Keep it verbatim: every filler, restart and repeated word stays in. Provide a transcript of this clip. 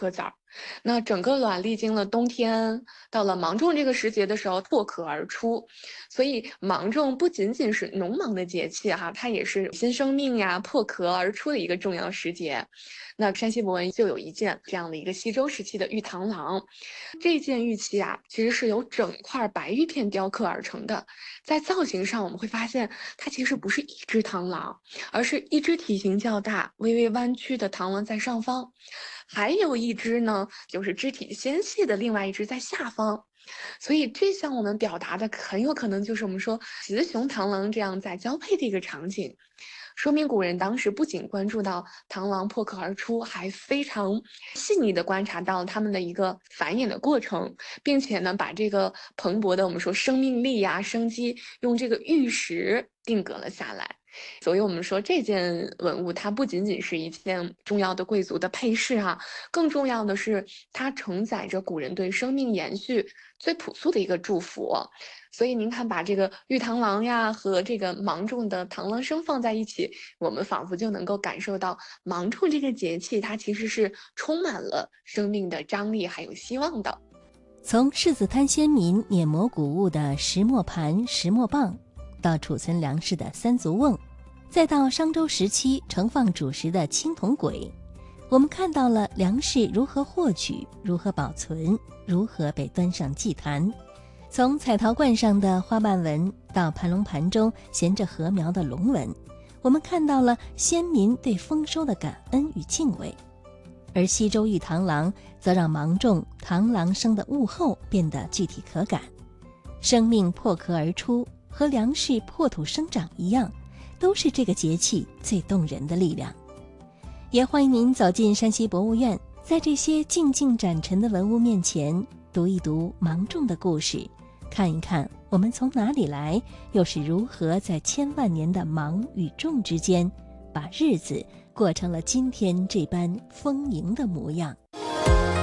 颗籽儿。那整个卵历经了冬天，到了芒种这个时节的时候破壳而出。所以芒种不仅仅是农忙的节气哈，它也是新生命呀破壳而出的一个重要时节。那山西博文就有一件这样的一个西周时期的玉螳螂，这件玉器啊，其实是由整块白玉片雕刻而成的。在造型上，我们会发现它其实不是一只螳螂，而是一只体型较大、微微弯曲的螳螂在上方，还有一只呢，就是肢体纤细的另外一只在下方。所以这向我们表达的很有可能就是我们说雌雄螳螂这样在交配的一个场景。说明古人当时不仅关注到螳螂破壳而出，还非常细腻地观察到它们的一个繁衍的过程，并且呢，把这个蓬勃的我们说生命力呀、生机，用这个玉石定格了下来。所以我们说这件文物，它不仅仅是一件重要的贵族的配饰哈、啊，更重要的是它承载着古人对生命延续最朴素的一个祝福。所以您看，把这个玉螳螂呀和这个芒种的螳螂声放在一起，我们仿佛就能够感受到芒种这个节气，它其实是充满了生命的张力还有希望的。 从世子滩先民碾磨谷物的石磨盘、石磨棒，到储存粮食的三足瓮，再到商周时期盛放主食的青铜簋，我们看到了粮食如何获取、如何保存、如何被端上祭坛。从彩陶罐上的花瓣纹到盘龙盘中衔着禾苗的龙纹，我们看到了先民对丰收的感恩与敬畏。而西周玉螳螂则让芒种螳螂生的物候变得具体可感。生命破壳而出，和粮食破土生长一样，都是这个节气最动人的力量。也欢迎您走进山西博物院，在这些静静展陈的文物面前，读一读芒种的故事，看一看我们从哪里来，又是如何在千万年的芒与种之间，把日子过成了今天这般丰盈的模样。